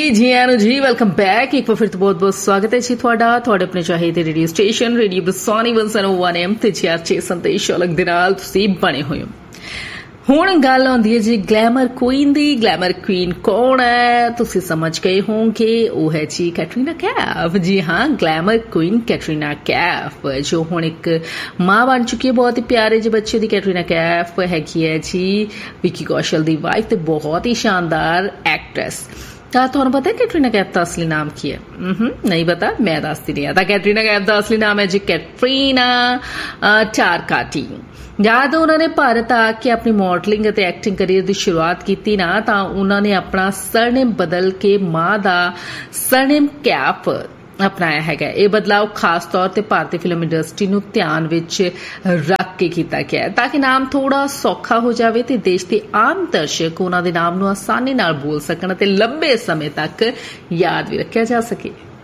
जी आनू जी welcome back. एक बार फिर तो बहुत बहुत स्वागत है जी ਤੁਹਾਡੇ ਆਪਣੇ ਚਾਹੀਦੇ ਰੇਡੀਓ ਸਟੇਸ਼ਨ ਰੇਡੀਓ ਬਸਾਨੀ 101 एम ਤੇ ਜੀ ਸੰਦੇਸ਼ ਅਲੱਗ ਦੇ ਨਾਲ ਤੁਸੀਂ ਬਣੇ ਹੋਏ ਹੋ। ਹੁਣ ਗੱਲ ਆਉਂਦੀ ਹੈ ਜੀ ਗਲੈਮਰ ਕੁਈਨ ਦੀ। ਗਲੈਮਰ ਕੁਈਨ ਕੌਣ ਹੈ? ਤੁਸੀਂ ਸਮਝ ਗਏ ਹੋਗੇ, ਉਹ ਹੈ ਜੀ ਕੈਟਰੀਨਾ ਕੈਫ। ਜੀ ਹਾਂ, ਗਲੈਮਰ ਕੁਈਨ ਕੈਟਰੀਨਾ ਕੈਫ ਜੋ ਹੁਣ ਇੱਕ ਮਾਂ ਬਣ ਚੁੱਕੀ ਹੈ ਬਹੁਤ ਹੀ ਪਿਆਰੇ ਜਿਹੇ ਬੱਚੇ ਦੀ। ਕੈਟਰੀਨਾ ਕੈਫ ਹੈਗੀ ਹੈ ਜੀ ਵਿੱਕੀ ਕੌਸ਼ਲ ਦੀ ਵਾਈਫ ਤੇ ਬਹੁਤ ਹੀ ਸ਼ਾਨਦਾਰ ਐਕਟਰੈਸ। ਤਾਂ ਤੁਹਾਨੂੰ ਪਤਾ ਹੈ ਕੈਟਰੀਨਾ ਕੈਫ ਦਾ ਅਸਲੀ ਨਾਮ ਕੀ ਹੈ? ਨਹੀਂ ਪਤਾ, ਮੈਂ ਦੱਸਦੀ ਨਹੀਂ। ਤਾਂ ਕੈਟਰੀਨਾ ਕੈਫ ਦਾ ਅਸਲੀ ਨਾਮ ਹੈ ਜੀ ਕੈਟਰੀਨਾ ਟਾਰਕਾਟੀ। ਜਦ ਉਹਨਾਂ ਨੇ ਭਾਰਤ ਆ ਕੇ ਆਪਣੀ ਮਾਡਲਿੰਗ ਅਤੇ ਐਕਟਿੰਗ ਕਰੀਅਰ ਦੀ ਸ਼ੁਰੂਆਤ ਕੀਤੀ ਨਾ, ਤਾਂ ਉਹਨਾਂ ਨੇ ਆਪਣਾ ਸਰਨੇਮ ਬਦਲ ਕੇ ਮਾਂ ਦਾ ਸਰਨੇਮ ਕੈਫ ਅਪਣਾਇਆ ਹੈਗਾ। ਇਹ ਬਦਲਾਅ ਖਾਸ ਤੌਰ ਤੇ ਭਾਰਤੀ ਫਿਲਮ ਇੰਡਸਟਰੀ ਨੂੰ ਧਿਆਨ ਵਿੱਚ ਰੱਖ ਕੇ ਕੀਤਾ ਗਿਆ ਤਾਂ ਕਿ ਨਾਮ ਥੋੜਾ ਸੌਖਾ ਹੋ ਜਾਵੇ ਤੇ ਦੇਸ਼ ਦੇ ਆਮ ਦਰਸ਼ਕ ਉਹਨਾਂ ਦੇ ਨਾਮ ਨੂੰ ਆਸਾਨੀ ਨਾਲ ਬੋਲ ਸਕਣ ਅਤੇ ਲੰਬੇ ਸਮੇਂ ਤੱਕ ਯਾਦ ਵੀ ਰੱਖਿਆ ਜਾ ਸਕੇ।